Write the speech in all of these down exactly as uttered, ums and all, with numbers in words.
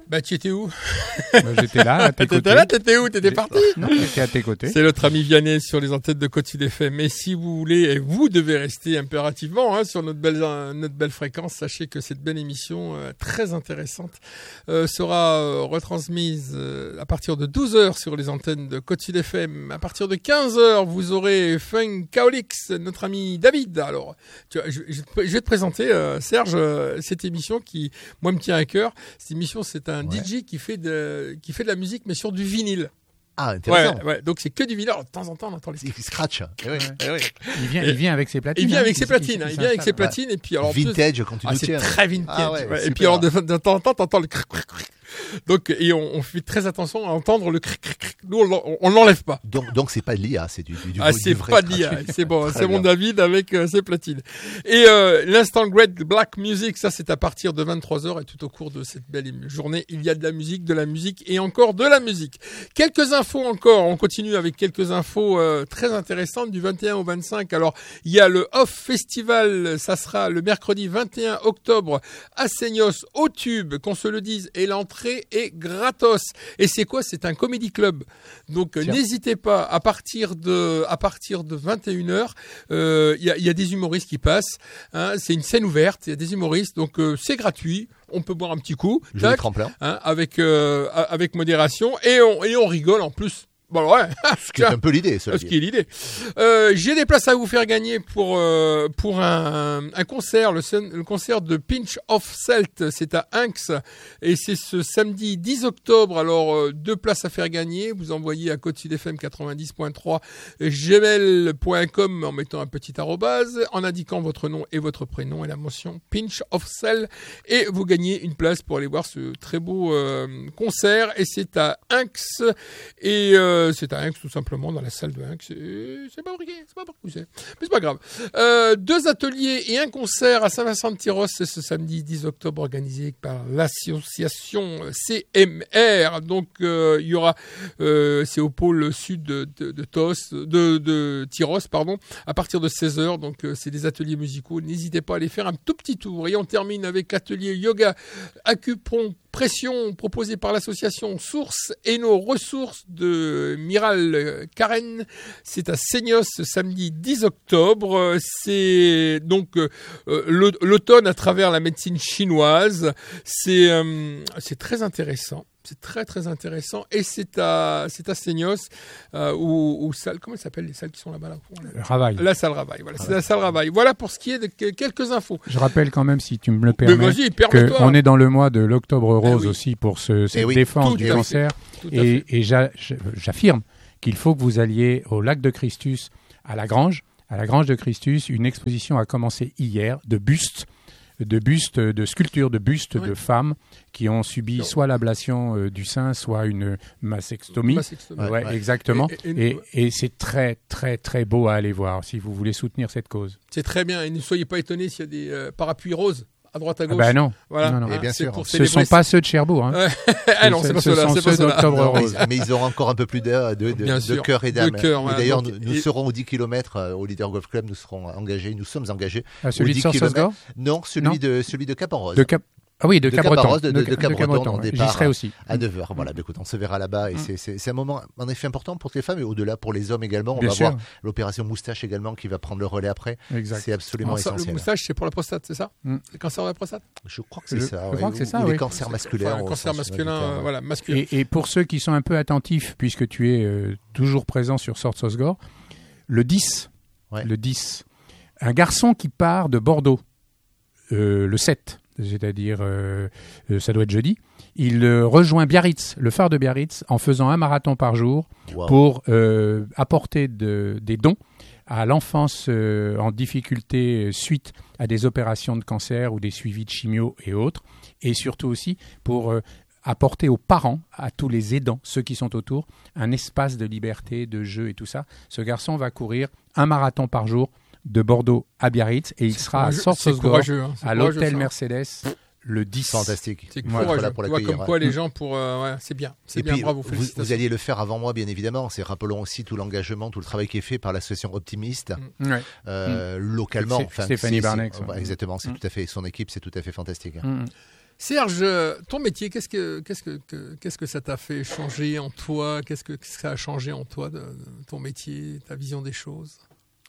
Bah, tu étais où? Bah, j'étais là, à tes côtés. T'étais là, t'étais où? T'étais parti? Non, j'étais à tes côtés. C'est notre ami Vianney sur les antennes de Côte-Sud F M. Mais si vous voulez, et vous devez rester impérativement hein, sur notre belle, notre belle fréquence, sachez que cette belle émission euh, très intéressante euh, sera euh, retransmise euh, à partir de douze heures sur les antennes de Côte-Sud F M. À partir de quinze heures, vous aurez Funk Kaolix, notre ami David. Alors, tu vois, je, je, je vais te présenter, euh, Serge, euh, cette émission qui, moi, me tient à cœur. Cette émission, c'est un ouais. D J qui fait de qui fait de la musique mais sur du vinyle. Ah, intéressant. Ouais, ouais. Donc c'est que du vinyle. Alors, de temps en temps, on entend les scratch. Eh oui. Eh oui. Il vient, il vient avec ses platines. Il vient hein. avec ses platines. Il, il, il vient avec ses platines ouais. et puis alors vintage quand tu ah, nous c'est tiens. Très vintage. Ah ouais, ouais. Et puis alors de, de temps en temps, t'entends le cric cric cric. Donc et on, on fait très attention à entendre le cric cric cric. Nous on, on l'enlève pas. Donc donc c'est pas de l'I A, c'est du du, du Ah c'est du vrai pas de l'I A, c'est bon, c'est mon David avec euh, ses platines. Et euh, l'instant Great Black Music, ça c'est à partir de vingt-trois heures et tout au cours de cette belle journée, il y a de la musique, de la musique et encore de la musique. Quelques infos encore, on continue avec quelques infos euh, très intéressantes du vingt et un au vingt-cinq. Alors, il y a le Off Festival, ça sera le mercredi vingt et un octobre à Seignos au Tube, qu'on se le dise, et l'entrée est gratos. Et c'est quoi? C'est un comédie club. Donc Tiens. n'hésitez pas, à partir de à partir de vingt et une heures, euh, il y a, y a des humoristes qui passent. Hein, c'est une scène ouverte, il y a des humoristes, donc euh, c'est gratuit. On peut boire un petit coup, tac, hein, avec euh, avec modération, et on et on rigole en plus. Bon ouais, c'est un peu l'idée. Ce qui est l'idée. Euh, j'ai des places à vous faire gagner pour euh, pour un, un concert, le, le concert de Pinch of Salt, c'est à Inx et c'est ce samedi dix octobre. Alors euh, deux places à faire gagner. Vous envoyez à Côte-Sud F M quatre-vingt-dix point trois gmail point com en mettant un petit arrobase, en indiquant votre nom et votre prénom et la mention Pinch of Salt et vous gagnez une place pour aller voir ce très beau euh, concert et c'est à Inx et euh, c'est à Inx tout simplement dans la salle de Inx. C'est pas briqué, c'est pas par où c'est, mais c'est pas grave. Euh, deux ateliers et un concert à Saint-Vincent-de-Tyrosse c'est ce samedi dix octobre organisé par l'association C M R. Donc euh, il y aura, euh, c'est au pôle sud de, de, de Tos, de, de Tyrosse pardon, à partir de seize heures. Donc euh, c'est des ateliers musicaux. N'hésitez pas à aller faire un tout petit tour. Et on termine avec l'atelier yoga acupression proposé par l'association Source et nos ressources de Miral Karen. C'est à Seignos ce samedi dix octobre. C'est donc euh, l'automne à travers la médecine chinoise. C'est euh, c'est très intéressant. C'est très très intéressant et c'est à c'est à Seignos euh, ou ou salle comment elle s'appelle les salles qui sont là-bas là le Ravail. La salle Ravail. Voilà, c'est la salle Ravail. Voilà pour ce qui est de quelques infos. Je rappelle quand même si tu me le permets que on est dans le mois de l'Octobre Rose eh oui. aussi pour ce, cette oui, défense du cancer et, et j'a, j'affirme qu'il faut que vous alliez au lac de Christus à la Grange. À la Grange de Christus, une exposition a commencé hier de bustes de bustes, de sculptures de bustes oui. de femmes qui ont subi soit l'ablation euh, du sein, soit une mastectomie. mastectomie. Ouais, ouais. Exactement. Et, et, et, et c'est très, très, très beau à aller voir si vous voulez soutenir cette cause. C'est très bien. Et ne soyez pas étonnés s'il y a des euh, parapluies roses à droite à gauche. Ah ben non. Voilà. Non, non. Et bien sûr. Ce ne sont pas ceux de Cherbourg. Hein. ah non, c'est pas ce ceux-là. sont c'est ceux d'Octobre Rose. Mais, mais ils auront encore un peu plus de, de, de, de cœur et d'âme. Cœur, et voilà. d'ailleurs, Donc, nous, nous et... serons aux dix kilomètres au Leader Golf Club. Nous serons engagés. Nous sommes engagés. À celui de Sorsosgore ? Non, celui non. de celui de Cap-en-Rose. De Cap. Ah oui, de, de Cap-Breton. De, de, de, de Cap-Breton, ouais. J'y serai aussi. À neuf heures. Voilà, bah, écoute, on se verra là-bas. Et mm. c'est, c'est, c'est un moment, en effet, important pour les femmes et au-delà pour les hommes également. On Bien va sûr. voir l'opération moustache également qui va prendre le relais après. Exact. C'est absolument ça, essentiel. Le moustache, c'est pour la prostate, c'est ça mm. Le cancer de la prostate Je crois que c'est je, ça. Je ouais. crois que c'est ça, ou oui. Les cancers masculins. Enfin, cancer masculin, euh, voilà, masculin. Et, et pour ceux qui sont un peu attentifs, puisque tu es euh, toujours présent sur Sorsosgore, le dix, ouais. le dix, un garçon qui part de Bordeaux, euh, le sept, c'est-à-dire euh, euh, ça doit être jeudi, il euh, rejoint Biarritz, le phare de Biarritz, en faisant un marathon par jour wow. pour euh, apporter de, des dons à l'enfance euh, en difficulté suite à des opérations de cancer ou des suivis de chimio et autres, et surtout aussi pour euh, apporter aux parents, à tous les aidants, ceux qui sont autour, un espace de liberté, de jeu et tout ça. Ce garçon va courir un marathon par jour de Bordeaux à Biarritz et il c'est sera à Sorsosgore, hein, à l'hôtel Mercedes le dix. Fantastique. C'est courageux. Là pour tu vois comme quoi les gens pour euh, ouais, c'est bien, c'est et bien, puis, bravo, vous, félicitations. Vous alliez le faire avant moi, bien évidemment. C'est rappelons aussi tout l'engagement, tout le travail qui est fait par l'association Optimiste mmh. euh, mmh. localement. Enfin, Stéphanie Barnex. Ouais. Exactement, c'est mmh. tout à fait son équipe, c'est tout à fait fantastique. Mmh. Serge, ton métier, qu'est-ce que, qu'est-ce que, que- qu'est-ce que ça t'a fait changer en toi? Qu'est-ce que, qu'est-ce que ça a changé en toi, de, de ton métier, ta vision des choses?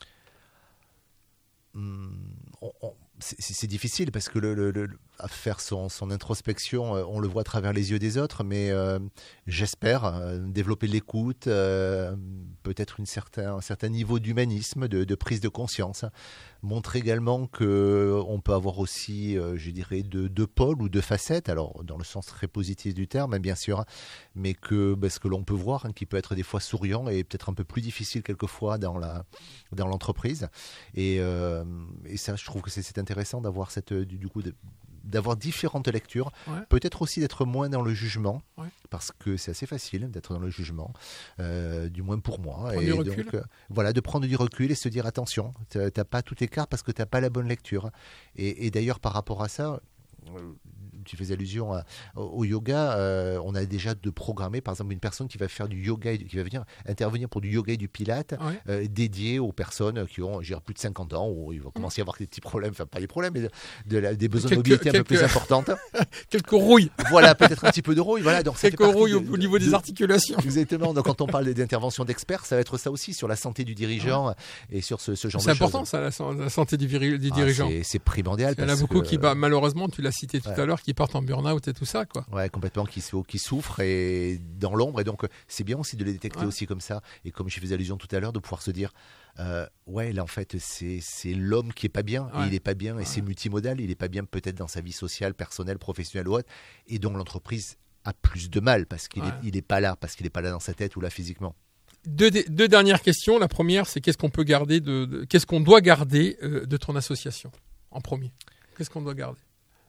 Hum, on- on- c'est, c'est- c'est difficile parce que le, le- le- à faire son, son introspection, euh, on le voit à travers les yeux des autres, mais euh, j'espère euh, développer l'écoute, euh, peut-être une certain, un certain niveau d'humanisme, de, de prise de conscience. Montrer également qu'on peut avoir aussi, euh, je dirais, deux, deux pôles ou deux facettes, alors dans le sens très positif du terme, hein, bien sûr, mais que ben, ce que l'on peut voir, hein, qui peut être des fois souriant et peut-être un peu plus difficile quelquefois dans, la, dans l'entreprise. Et, euh, et ça, je trouve que c'est, c'est intéressant d'avoir cette, du, du coup, de, d'avoir différentes lectures, Ouais. peut-être aussi d'être moins dans le jugement, Ouais. parce que c'est assez facile d'être dans le jugement, euh, du moins pour moi. Prendre et du recul. donc, euh, voilà, de prendre du recul et se dire attention, t'as t'as pas toutes les cartes parce que t'as pas la bonne lecture. Et, et d'ailleurs, par rapport à ça, euh, tu fais allusion à- au, au yoga, euh, on a déjà de programmer, par exemple, une personne qui va faire du yoga, et du- qui va venir intervenir pour du yoga et du pilate, Ouais. euh, dédié aux personnes qui ont, je dirais, plus de cinquante ans, où il va commencer à avoir des petits problèmes, enfin pas des problèmes, mais de, de la- des besoins Quelques- de mobilité un peu quelques- plus importantes. Quelques rouilles, Voilà, peut-être un petit peu de rouille. Voilà, donc ça fait quelques partie rouilles de- au, au niveau de- des articulations. Exactement. Donc, quand on parle d'intervention d'experts, ça va être ça aussi sur la santé du dirigeant et sur ce, ce genre C'est de choses. important, ça, la, san- la santé du, viri- du Ah, dirigeant. c'est, c'est primordial. Il y en a parce beaucoup que- qui, bah, malheureusement, tu l'as cité tout Ouais. à l'heure, qui partent en burn-out et tout ça, quoi. Ouais, complètement, qui, sou- qui souffrent et dans l'ombre. Et donc, euh, c'est bien aussi de les détecter Ouais. aussi comme ça. Et comme je faisais allusion tout à l'heure, de pouvoir se dire, euh, ouais, là, en fait, c'est, c'est l'homme qui est pas bien. Ouais. Et il est pas bien. Et Ouais. c'est multimodal. Il est pas bien peut-être dans sa vie sociale, personnelle, professionnelle ou autre. Et donc, l'entreprise a plus de mal parce qu'il Ouais. est, il est pas là, parce qu'il est pas là dans sa tête ou là physiquement. Deux, dé- deux dernières questions. La première, c'est qu'est-ce qu'on peut garder de, de- qu'est-ce qu'on doit garder euh, de ton association en premier? Qu'est-ce qu'on doit garder?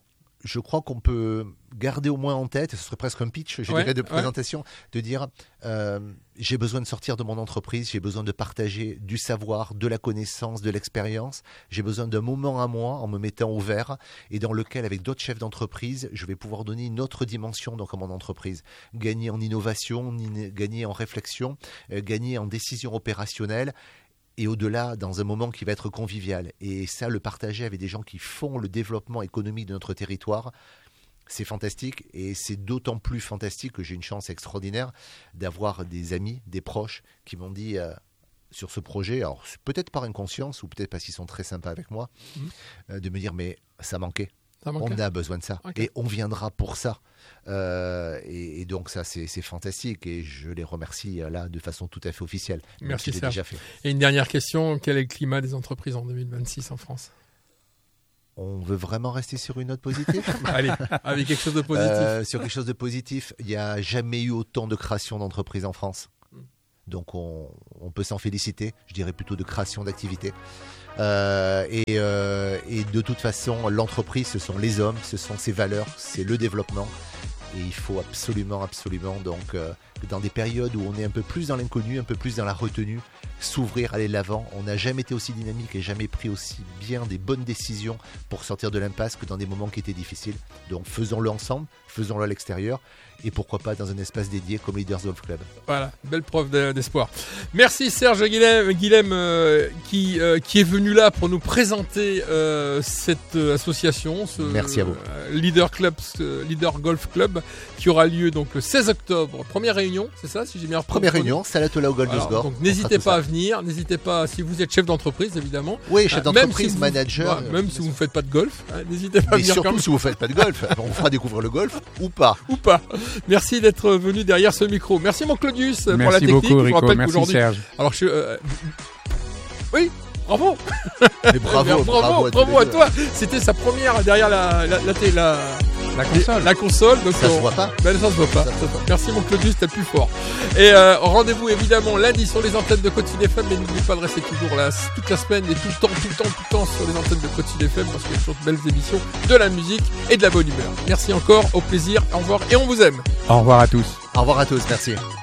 Je crois qu'on peut garder au moins en tête, ce serait presque un pitch, je Ouais, dirais, de ouais. présentation, de dire euh, j'ai besoin de sortir de mon entreprise, j'ai besoin de partager du savoir, de la connaissance, de l'expérience, j'ai besoin d'un moment à moi en me mettant au vert et dans lequel, avec d'autres chefs d'entreprise, je vais pouvoir donner une autre dimension donc, à mon entreprise. Gagner en innovation, ni- gagner en réflexion, euh, gagner en décision opérationnelle. Et au-delà, dans un moment qui va être convivial. Et ça, le partager avec des gens qui font le développement économique de notre territoire, c'est fantastique. Et c'est d'autant plus fantastique que j'ai une chance extraordinaire d'avoir des amis, des proches qui m'ont dit euh, sur ce projet, alors c'est peut-être par inconscience ou peut-être parce qu'ils sont très sympas avec moi, Mhm. euh, de me dire mais ça manquait. Ça manque, On hein a besoin de ça. Ok. Et on viendra pour ça. Euh, et, et donc ça, c'est, c'est fantastique. Et je les remercie euh, là de façon tout à fait officielle. même Merci, si je l'ai Serge. déjà fait. Et une dernière question, quel est le climat des entreprises en deux mille vingt-six en France? On veut vraiment rester sur une note positive Allez, avec quelque chose de positif. Euh, Sur quelque chose de positif, il n'y a jamais eu autant de création d'entreprises en France. Donc on, on peut s'en féliciter, je dirais plutôt de création d'activités. Euh, et, euh, et de toute façon, l'entreprise, ce sont les hommes, ce sont ses valeurs, c'est le développement. Et il faut absolument, absolument, donc, euh, dans des périodes où on est un peu plus dans l'inconnu, un peu plus dans la retenue, s'ouvrir, aller de l'avant. On n'a jamais été aussi dynamique et jamais pris aussi bien des bonnes décisions pour sortir de l'impasse que dans des moments qui étaient difficiles. Donc faisons-le ensemble, faisons-le à l'extérieur et pourquoi pas dans un espace dédié comme Leaders Golf Club. Voilà, belle preuve de- d'espoir. Merci Serge Guilhem, Guilhem euh, qui, euh, qui est venu là pour nous présenter euh, cette euh, association, ce Merci à vous. euh, Leader Club, ce Leader Golf Club, qui aura lieu donc le seize octobre. Première réunion, c'est ça, si j'ai bien repris. Première réunion, Salatola au Golf de Alors, Sgore. donc On n'hésitez fera tout pas ça. à venir, n'hésitez pas si vous êtes chef d'entreprise évidemment. Oui, chef Euh, d'entreprise, même si vous- manager. ouais, même si vous ne faites pas de golf, hein, n'hésitez pas à Mais venir quand surtout même. si vous ne faites pas de golf, on vous fera découvrir le golf ou pas. Ou pas. Merci d'être venu derrière ce micro. Merci mon Claudius pour la Merci technique. beaucoup, Je vous Rico. rappelle Merci, qu'aujourd'hui- Serge. Alors je euh, oui, bravo. Mais bravo, Bien, bravo, à, tous bravo les à deux. toi. C'était sa première derrière la la la, la, La console. la console. Donc Ça se on- voit pas. Ben, ça se voit pas. Ça se voit pas. Merci mon Claudius, t'es le plus fort. Et euh, rendez-vous évidemment lundi sur les antennes de Côte Sud F M, mais n'oubliez pas de rester toujours là toute la semaine et tout le temps, tout le temps, tout le temps sur les antennes de Côte Sud F M parce qu'il y a toujours de belles émissions, de la musique et de la bonne humeur. Merci encore, au plaisir, au revoir et on vous aime. Au revoir à tous. Au revoir à tous, merci.